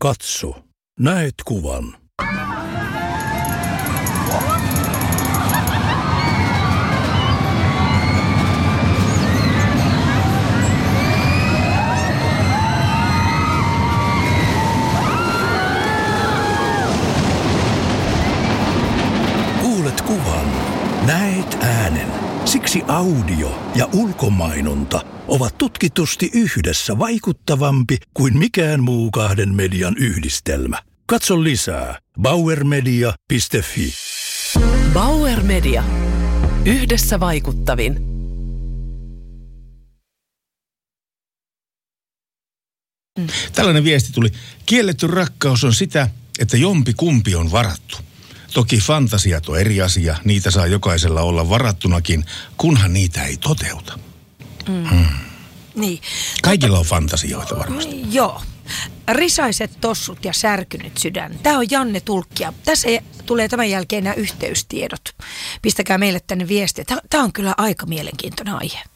Katso, näet kuvan. Kuulet kuvan, näet äänen. Siksi audio ja ulkomainonta ovat tutkitusti yhdessä vaikuttavampi kuin mikään muu kahden median yhdistelmä. Katso lisää bauermedia.fi. Bauer Media. Yhdessä vaikuttavin. Tällainen viesti tuli. Kielletty rakkaus on sitä, että jompi kumpi on varattu. Toki fantasiat on eri asia. Niitä saa jokaisella olla varattunakin, kunhan niitä ei toteuta. Niin. Kaikilla on fantasioita varmasti. Joo. Risaiset tossut ja särkynyt sydän. Tämä on Janne Tulkkia. Tässä tulee tämän jälkeen nämä yhteystiedot. Pistäkää meille tänne viestiä. Tämä on kyllä aika mielenkiintoinen aihe.